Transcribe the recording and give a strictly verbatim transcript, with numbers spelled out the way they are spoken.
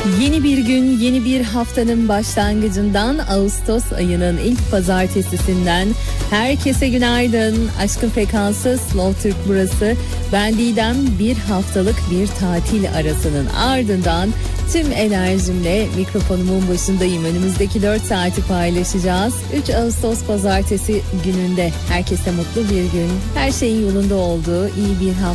Yeni bir gün, yeni bir haftanın başlangıcından, Ağustos ayının ilk pazartesisinden herkese günaydın. Aşkın Frekansı Slow Türk burası. Ben Didem, bir haftalık bir tatil arasının ardından tüm enerjimle mikrofonumun başındayım. Önümüzdeki dört saati paylaşacağız. üç Ağustos pazartesi gününde herkese mutlu bir gün, her şeyin yolunda olduğu iyi bir hafta